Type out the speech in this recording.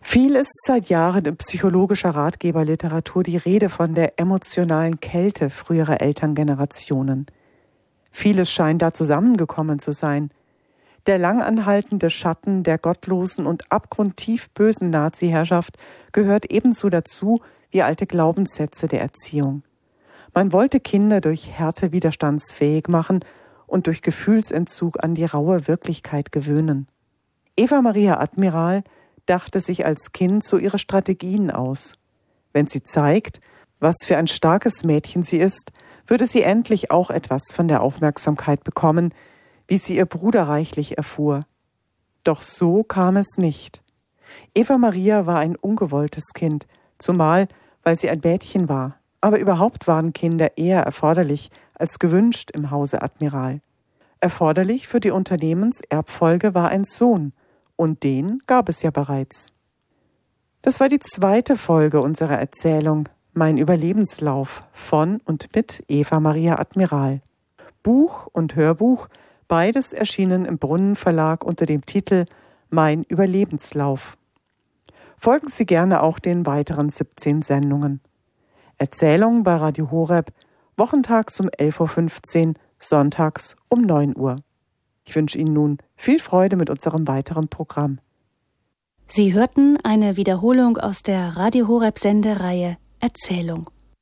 Viel ist seit Jahren in psychologischer Ratgeberliteratur die Rede von der emotionalen Kälte früherer Elterngenerationen. Vieles scheint da zusammengekommen zu sein. Der langanhaltende Schatten der gottlosen und abgrundtief bösen Nazi-Herrschaft gehört ebenso dazu wie alte Glaubenssätze der Erziehung. Man wollte Kinder durch Härte widerstandsfähig machen und durch Gefühlsentzug an die raue Wirklichkeit gewöhnen. Eva Maria Admiral dachte sich als Kind so ihre Strategien aus. Wenn sie zeigt, was für ein starkes Mädchen sie ist, würde sie endlich auch etwas von der Aufmerksamkeit bekommen, wie sie ihr Bruder reichlich erfuhr. Doch so kam es nicht. Eva Maria war ein ungewolltes Kind, zumal weil sie ein Mädchen war. Aber überhaupt waren Kinder eher erforderlich als gewünscht im Hause Admiral. Erforderlich für die Unternehmenserbfolge war ein Sohn, und den gab es ja bereits. Das war die zweite Folge unserer Erzählung Mein Überlebenslauf von und mit Eva Maria Admiral. Buch und Hörbuch, beides erschienen im Brunnen Verlag unter dem Titel Mein Überlebenslauf. Folgen Sie gerne auch den weiteren 17 Sendungen. Erzählungen bei Radio Horeb, wochentags um 11.15 Uhr, sonntags um 9 Uhr. Ich wünsche Ihnen nun viel Freude mit unserem weiteren Programm. Sie hörten eine Wiederholung aus der Radio Horeb Sendereihe Erzählung.